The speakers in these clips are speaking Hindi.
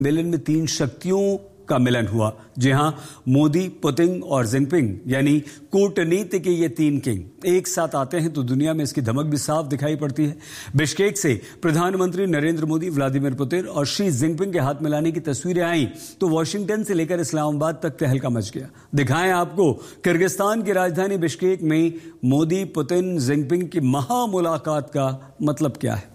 मिलन में तीन शक्तियों का मिलन हुआ। जी हां, मोदी, पुतिन और जिनपिंग यानी कूटनीति के ये तीन किंग एक साथ आते हैं तो दुनिया में इसकी धमक भी साफ दिखाई पड़ती है। बिश्केक से प्रधानमंत्री नरेंद्र मोदी, व्लादिमीर पुतिन और शी जिनपिंग के हाथ मिलाने की तस्वीरें आई तो वॉशिंगटन से लेकर इस्लामाबाद तक तहलका मच गया। दिखाएं आपको किर्गिस्तान की राजधानी बिश्केक में मोदी, पुतिन, जिनपिंग की महामुलाकात का मतलब क्या है।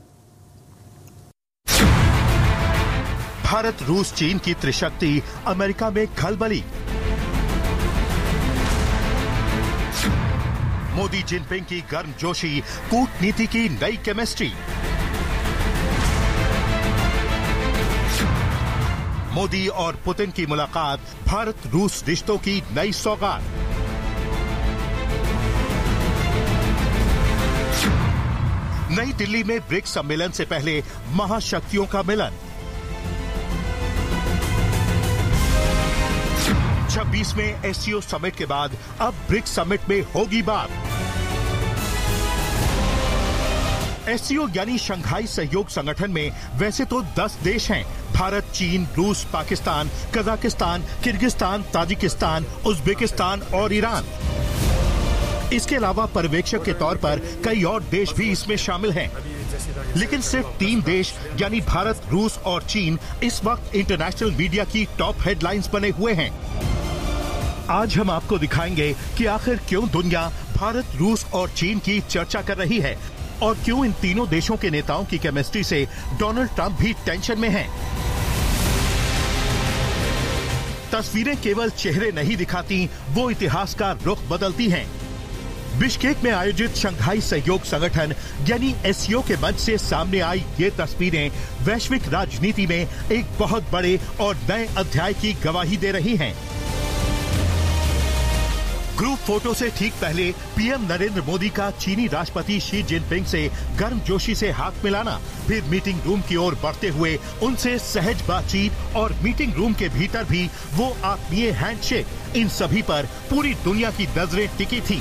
भारत, रूस, चीन की त्रिशक्ति अमेरिका में खलबली। मोदी, जिनपिंग की गर्मजोशी, कूटनीति की नई केमिस्ट्री। मोदी और पुतिन की मुलाकात, भारत रूस रिश्तों की नई सौगात। नई दिल्ली में ब्रिक्स सम्मेलन से पहले महाशक्तियों का मिलन। 26वें एससीओ समिट के बाद अब ब्रिक्स समिट में होगी बात। एससीओ यानी शंघाई सहयोग संगठन में वैसे तो 10 देश हैं, भारत, चीन, रूस, Pakistan, Kazakhstan, Kyrgyzstan, Tajikistan, Uzbekistan और ईरान। इसके अलावा पर्यवेक्षक के तौर पर कई और देश भी इसमें शामिल हैं। लेकिन सिर्फ 3 देश यानी भारत, रूस और चीन इस वक्त इंटरनेशनल मीडिया की टॉप हेडलाइंस बने हुए हैं। आज हम आपको दिखाएंगे कि आखिर क्यों दुनिया भारत, रूस और चीन की चर्चा कर रही है और क्यों इन तीनों देशों के नेताओं की केमिस्ट्री से डोनाल्ड ट्रंप भी टेंशन में हैं। तस्वीरें केवल चेहरे नहीं दिखाती, वो इतिहास का रुख बदलती हैं। बिश्केक में आयोजित शंघाई सहयोग संगठन यानी एससीओ के मंच से सामने आई ये तस्वीरें वैश्विक राजनीति में एक बहुत बड़े और नए अध्याय की गवाही दे रही हैं। ग्रुप फोटो से ठीक पहले पीएम नरेंद्र मोदी का चीनी राष्ट्रपति शी जिनपिंग से गर्मजोशी से हाथ मिलाना, फिर मीटिंग रूम की ओर बढ़ते हुए उनसे सहज बातचीत और मीटिंग रूम के भीतर भी वो आत्मीय हैंडशेक, इन सभी पर पूरी दुनिया की नजरें टिकी थी।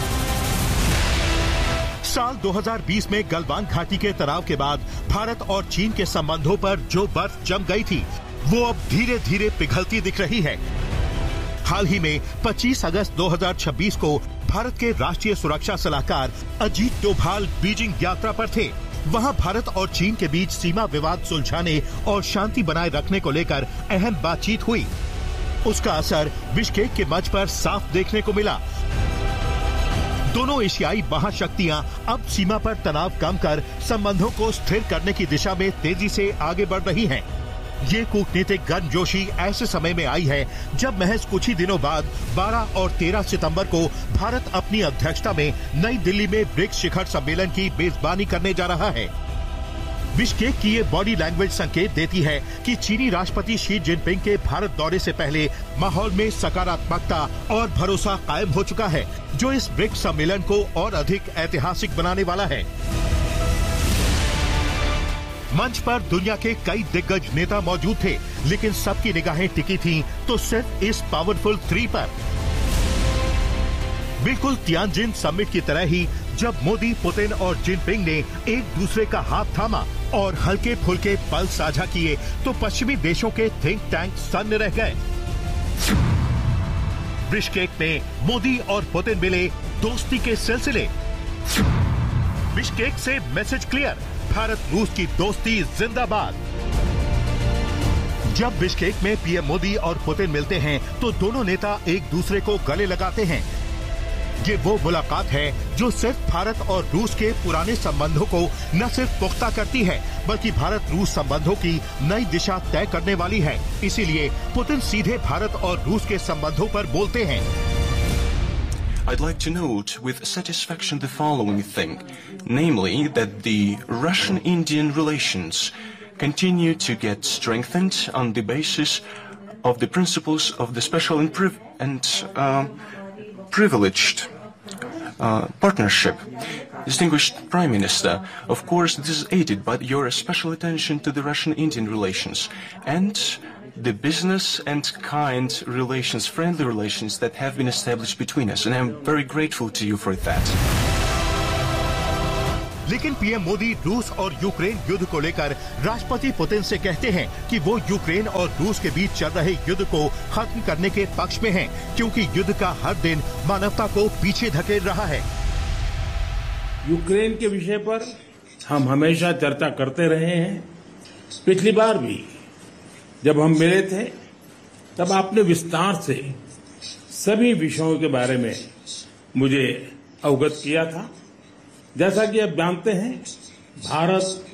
साल 2020 में गलवान घाटी के तनाव के बाद भारत और चीन के संबंधों पर जो बर्फ जम गई थी वो अब धीरे धीरे पिघलती दिख रही है। हाल ही में 25 अगस्त 2026 को भारत के राष्ट्रीय सुरक्षा सलाहकार अजीत डोभाल बीजिंग यात्रा पर थे। वहां भारत और चीन के बीच सीमा विवाद सुलझाने और शांति बनाए रखने को लेकर अहम बातचीत हुई। उसका असर बिश्केक के मंच पर साफ देखने को मिला। दोनों एशियाई महाशक्तियां अब सीमा पर तनाव कम कर संबंधों को स्थिर करने की दिशा में तेजी से आगे बढ़ रही हैं। ये कूटनीतिक गर्मजोशी ऐसे समय में आई है जब महज कुछ ही दिनों बाद 12 और 13 सितंबर को भारत अपनी अध्यक्षता में नई दिल्ली में ब्रिक्स शिखर सम्मेलन की मेजबानी करने जा रहा है। बिश्केक की ये बॉडी लैंग्वेज संकेत देती है कि चीनी राष्ट्रपति शी जिनपिंग के भारत दौरे से पहले माहौल में सकारात्मकता और भरोसा कायम हो चुका है, जो इस ब्रिक्स सम्मेलन को और अधिक ऐतिहासिक बनाने वाला है। मंच पर दुनिया के कई दिग्गज नेता मौजूद थे, लेकिन सबकी निगाहें टिकी थीं तो सिर्फ इस पावरफुल 3 पर। बिल्कुल तियानजिन समिट की तरह ही जब मोदी, पुतिन और जिनपिंग ने एक दूसरे का हाथ थामा और हल्के फुल्के पल साझा किए तो पश्चिमी देशों के थिंक टैंक सन्न रह गए। बिश्केक में मोदी और पुतिन मिले, दोस्ती के सिलसिले। बिश्केक से मैसेज क्लियर, भारत रूस की दोस्ती जिंदाबाद। जब बिश्केक में पीएम मोदी और पुतिन मिलते हैं तो दोनों नेता एक दूसरे को गले लगाते हैं। ये वो मुलाकात है जो सिर्फ भारत और रूस के पुराने संबंधों को न सिर्फ पुख्ता करती है बल्कि भारत रूस संबंधों की नई दिशा तय करने वाली है। इसीलिए पुतिन सीधे भारत और रूस के संबंधों पर बोलते हैं। I'd like to note with satisfaction the following thing, namely that the Russian-Indian relations continue to get strengthened on the basis of the principles of the special and privileged partnership. Distinguished Prime Minister, of course this is aided by your special attention to the Russian-Indian relations and the business and kind relations, friendly relations that have been established between us, and I'm very grateful to you for that. लेकिन पीएम मोदी रूस और यूक्रेन युद्ध को लेकर राष्ट्रपति पुतिन से कहते हैं कि वो यूक्रेन और रूस के बीच चल रहे युद्ध को खत्म करने के पक्ष में हैं, क्योंकि युद्ध का हर दिन मानवता को पीछे धकेल रहा है। यूक्रेन के विषय पर हम हमेशा चर्चा करते रहे हैं। पिछली बार भी जब हम मिले थे तब आपने विस्तार से सभी विषयों के बारे में मुझे अवगत किया था। जैसा कि आप जानते हैं, भारत